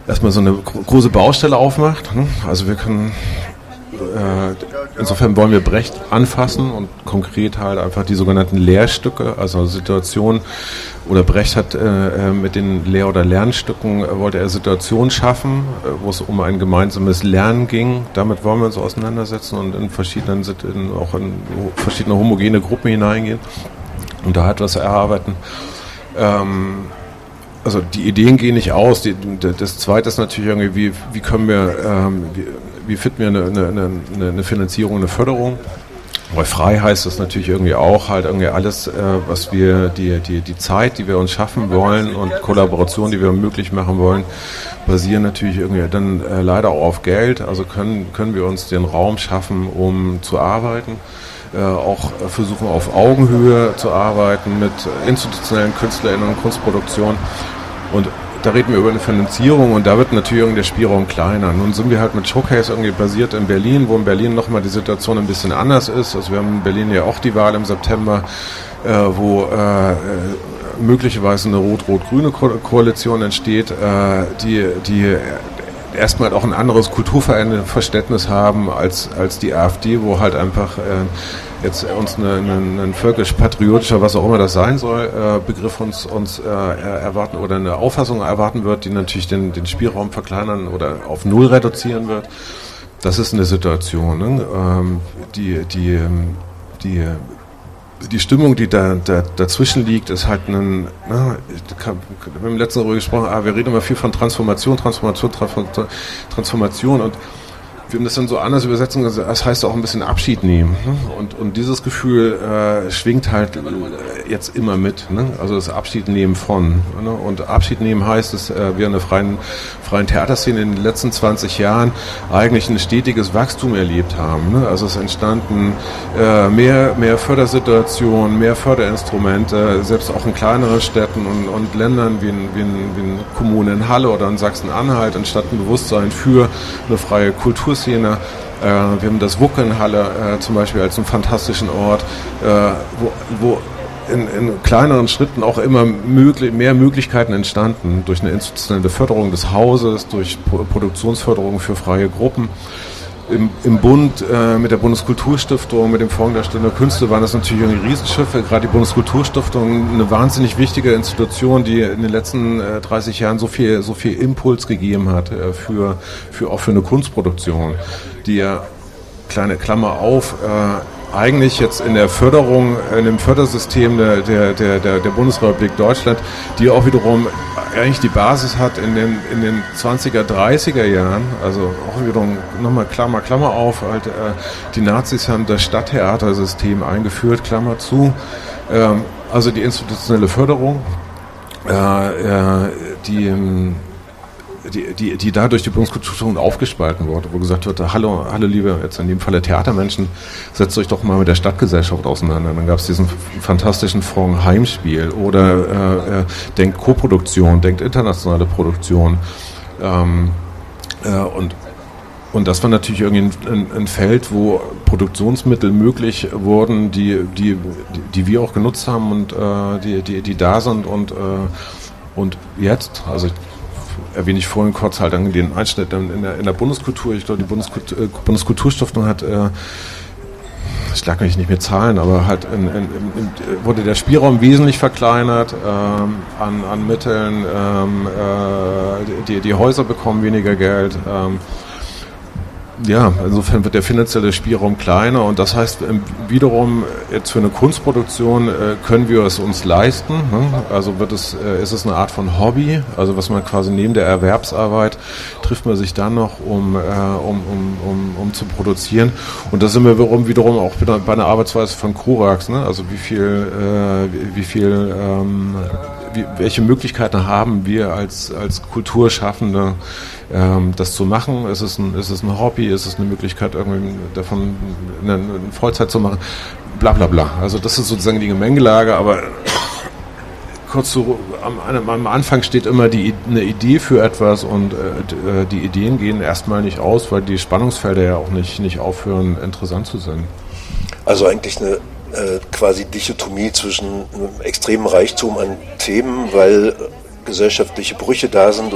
erstmal so eine große Baustelle aufmacht. Ne? Also wir können, insofern wollen wir Brecht anfassen und konkret halt einfach die sogenannten Lehrstücke, also Situationen, oder Brecht hat mit den Lehr- oder Lernstücken, wollte er Situationen schaffen, wo es um ein gemeinsames Lernen ging. Damit wollen wir uns auseinandersetzen und in verschiedene homogene Gruppen hineingehen und da etwas erarbeiten. Also die Ideen gehen nicht aus. Das Zweite ist natürlich irgendwie, wie können wir, wie finden wir eine Finanzierung, eine Förderung? Bei frei heißt das natürlich irgendwie auch halt irgendwie alles, was wir, die Zeit, die wir uns schaffen wollen und Kollaboration, die wir möglich machen wollen, basieren natürlich irgendwie dann leider auch auf Geld. Also können wir uns den Raum schaffen, um zu arbeiten. Auch versuchen auf Augenhöhe zu arbeiten mit institutionellen KünstlerInnen und Kunstproduktion. Und da reden wir über eine Finanzierung und da wird natürlich irgendwie der Spielraum kleiner. Nun sind wir halt mit Showcase irgendwie basiert in Berlin, wo in Berlin nochmal die Situation ein bisschen anders ist. Also wir haben in Berlin ja auch die Wahl im September, wo möglicherweise eine rot-rot-grüne Koalition entsteht, die erstmal auch ein anderes Kulturverständnis haben als die AfD, wo halt einfach jetzt uns ein völkisch-patriotischer, was auch immer das sein soll, Begriff uns erwarten oder eine Auffassung erwarten wird, die natürlich den Spielraum verkleinern oder auf Null reduzieren wird. Das ist eine Situation, ne? Die Stimmung, die dazwischen liegt, ist halt wir haben im letzten Mal gesprochen, wir reden immer viel von Transformation und wir haben das dann so anders übersetzen, das heißt auch ein bisschen Abschied nehmen. Ne? Und dieses Gefühl schwingt halt jetzt immer mit. Ne? Also das Abschied nehmen von. Ne? Und Abschied nehmen heißt, dass wir in der freien Theaterszene in den letzten 20 Jahren eigentlich ein stetiges Wachstum erlebt haben. Ne? Also es entstanden mehr Fördersituationen, mehr Förderinstrumente, selbst auch in kleineren Städten und Ländern wie in Kommunen in Halle oder in Sachsen-Anhalt entstand ein Bewusstsein für eine freie Kulturszene. Wir haben das WUK in Halle zum Beispiel als einen fantastischen Ort, wo in kleineren Schritten auch immer mehr Möglichkeiten entstanden durch eine institutionelle Förderung des Hauses, durch Produktionsförderung für freie Gruppen. Im Bund mit der Bundeskulturstiftung, mit dem Fonds der Stunde Künste waren das natürlich irgendwie Riesenschiffe. Gerade die Bundeskulturstiftung, eine wahnsinnig wichtige Institution, die in den letzten 30 Jahren so viel Impuls gegeben hat auch für eine Kunstproduktion, die ja, kleine Klammer auf, eigentlich jetzt in der Förderung, in dem Fördersystem der Bundesrepublik Deutschland, die auch wiederum eigentlich die Basis hat in den 20er, 30er Jahren, also auch wiederum nochmal Klammer auf, halt, die Nazis haben das Stadttheatersystem eingeführt, Klammer zu, also die institutionelle Förderung, die dadurch die Bundeskulturstiftung aufgespalten wurde, wo gesagt wird, hallo liebe, jetzt in dem Falle Theatermenschen, setzt euch doch mal mit der Stadtgesellschaft auseinander. Dann gab es diesen fantastischen Fonds Heimspiel oder denkt Koproduktion, denkt internationale Produktion. Und das war natürlich irgendwie ein Feld, wo Produktionsmittel möglich wurden, die wir auch genutzt haben und die da sind und jetzt, also erwähne ich vorhin kurz halt den Einschnitt in der Bundeskultur. Ich glaube, die Bundeskulturstiftung hat, ich lag mich nicht mehr Zahlen, aber halt wurde der Spielraum wesentlich verkleinert an Mitteln. Die Häuser bekommen weniger Geld. Ja, insofern wird der finanzielle Spielraum kleiner und das heißt wiederum jetzt für eine Kunstproduktion können wir es uns leisten. Ne? Also ist es eine Art von Hobby, also was man quasi neben der Erwerbsarbeit trifft man sich dann noch, um zu produzieren. Und da sind wir wiederum auch bei einer Arbeitsweise von Korax, ne? Also welche Möglichkeiten haben wir als Kulturschaffende, das zu machen? Ist es ein Hobby? Ist es eine Möglichkeit, irgendwie davon eine Vollzeit zu machen? Bla bla bla. Also das ist sozusagen die Gemengelage, aber kurz so, am Anfang steht immer eine Idee für etwas und die Ideen gehen erstmal nicht aus, weil die Spannungsfelder ja auch nicht aufhören, interessant zu sein. Also eigentlich eine quasi Dichotomie zwischen einem extremen Reichtum an Themen, weil gesellschaftliche Brüche da sind